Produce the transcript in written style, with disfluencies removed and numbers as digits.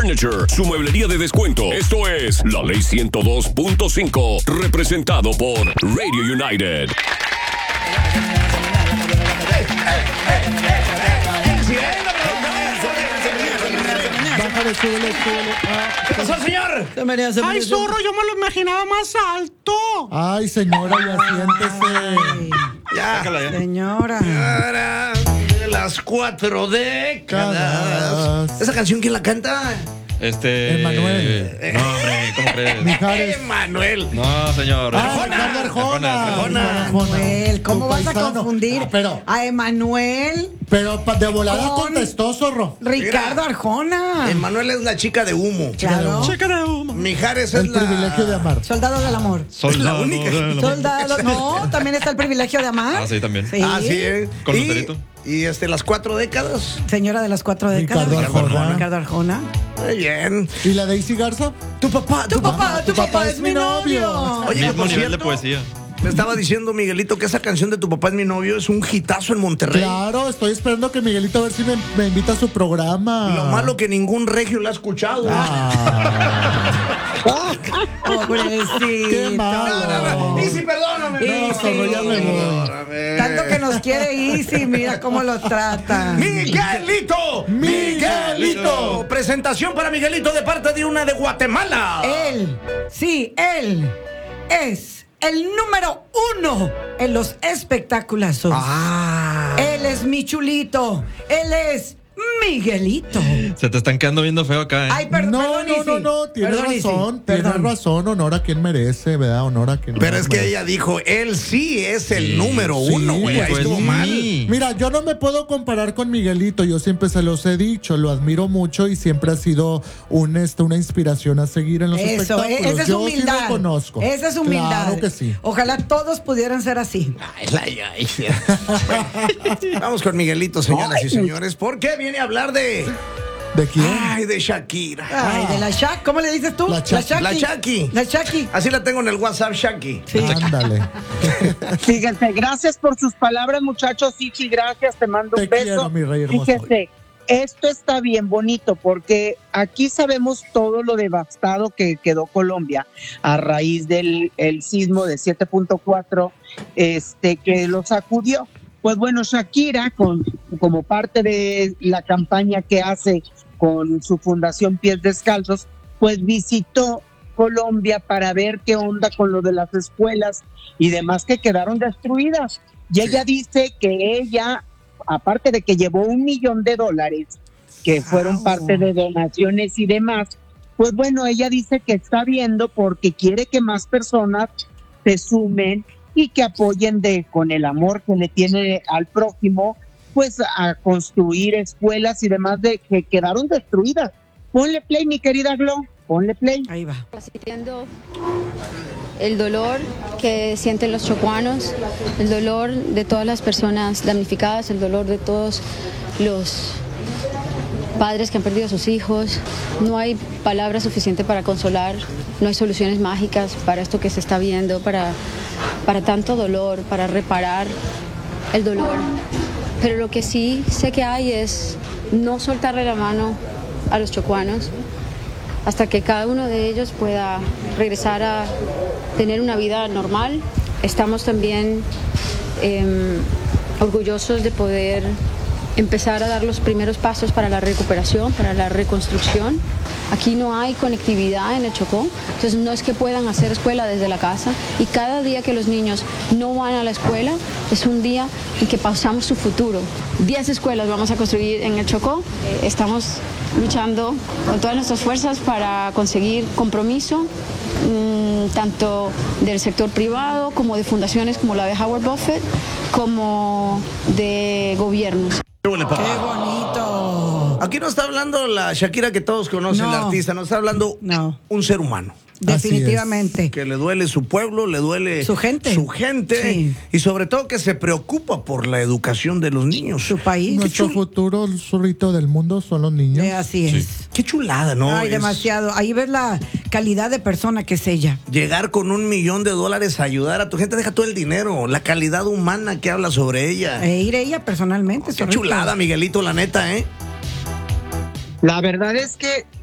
Furniture, su mueblería de descuento. Esto es La Ley 102.5, representado por Radio United. ¿Qué pasó, señor? Ay, zorro, yo me lo imaginaba más alto. Ay, señora, ya siéntese. Ya, Señora. Ahora, de las 4 décadas. ¿Esa canción quién la canta? Emanuel. No, hombre, ¿cómo crees? Mijares. Emanuel. No, señor. Ricardo Arjona. Manuel, ¿cómo Tu vas a paisano. confundir Pero a Emanuel? de volada Con contestó, zorro. Ricardo Arjona. Emanuel es la chica de humo. Claro. Chica de humo. Mijares es El privilegio de amar. Soldado del amor. Soldado única. del amor. Soldado. No, también está el privilegio de amar. Ah, sí, también. Sí. Ah, sí, Con y, Lucerito. y las 4 décadas. Señora de las 4 décadas. Ricardo Arjona. Ricardo Arjona. Muy bien. ¿Y la Daisy Garza? Tu papá es mi novio. Oye, Mismo por nivel cierto, de poesía. me estaba diciendo Miguelito que esa canción de Tu papá es mi novio es un hitazo en Monterrey. Claro, estoy esperando que Miguelito a ver si me invita a su programa. Lo malo que ningún regio la ha escuchado. Pobrecito. Qué malo. Easy, perdóname. No, zorro, ya me voy. Perdóname. Tanto que nos quiere Easy, mira cómo lo trata. ¡Miguelito! ¡Miguelito! Presentación para Miguelito de parte de una de Guatemala. Él es el número 1 en los espectáculos. Él es mi chulito. Él es Miguelito. Se te están quedando viendo feo acá, ¿eh? Ay, perdón, No, tienes Perdón, Easy. razón, Perdón. honor a quien merece, ¿verdad? Honor a quien Pero es que merece. ella dijo, él sí es el Sí, número sí, 1, güey. Ahí pues estuvo sí. mal. Mira, yo no me puedo comparar con Miguelito, yo siempre se los he dicho, lo admiro mucho y siempre ha sido una inspiración a seguir en los Eso, espectáculos. esa es yo humildad. sí lo conozco. Esa es humildad. Claro que sí. Ojalá todos pudieran ser así. Vamos con Miguelito, señoras y señores, porque viene a hablar de quién? Ay, de Shakira. Ay, de la Shak, ¿cómo le dices tú? La Shaki. La Shaki. La Shaki. Así la tengo en el WhatsApp, Shaki. Ándale. Fíjense, gracias por sus palabras, muchachos. Sí, gracias, te mando Te un beso. quiero, mi rey hermoso. Fíjense, esto está bien bonito porque aquí sabemos todo lo devastado que quedó Colombia a raíz del el sismo de 7.4 que lo sacudió. Pues bueno, Shakira, como parte de la campaña que hace con su fundación Pies Descalzos, pues visitó Colombia para ver qué onda con lo de las escuelas y demás que quedaron destruidas. Y ella dice que ella, aparte de que llevó $1 millón que fueron parte de donaciones y demás, pues bueno, ella dice que está viendo porque quiere que más personas se sumen y que apoyen con el amor que le tiene al prójimo, pues a construir escuelas y demás que quedaron destruidas. Ponle play, mi querida Glo, ponle play. Ahí va. Sintiendo el dolor que sienten los chocuanos, el dolor de todas las personas damnificadas, el dolor de todos los padres que han perdido a sus hijos. No hay palabras suficientes para consolar, no hay soluciones mágicas para esto que se está viendo, para tanto dolor, para reparar el dolor. Pero lo que sí sé que hay es no soltarle la mano a los chocuanos hasta que cada uno de ellos pueda regresar a tener una vida normal. Estamos también orgullosos de poder empezar a dar los primeros pasos para la recuperación, para la reconstrucción. Aquí no hay conectividad en el Chocó, entonces no es que puedan hacer escuela desde la casa, y cada día que los niños no van a la escuela es un día en que pausamos su futuro. 10 escuelas vamos a construir en el Chocó. Estamos luchando con todas nuestras fuerzas para conseguir compromiso, tanto del sector privado como de fundaciones como la de Howard Buffett, como de gobiernos. ¡Qué bonito! ¡Qué bonito! Aquí no está hablando la Shakira que todos conocen, No. la artista, no está hablando un ser humano. Definitivamente. Que le duele su pueblo, le duele Su gente. Sí. Y sobre todo que se preocupa por la educación de los niños. Su país. Nuestro futuro, el zorrito del mundo son los niños. Así es. Qué chulada, ¿no? Ay, Es demasiado. Ahí ves la calidad de persona que es ella. llegar con $1 millón a ayudar a tu gente, deja todo el dinero, la calidad humana que habla sobre ella. Ir ella personalmente. Qué chulada, Miguelito, la neta, ¿eh? La verdad es que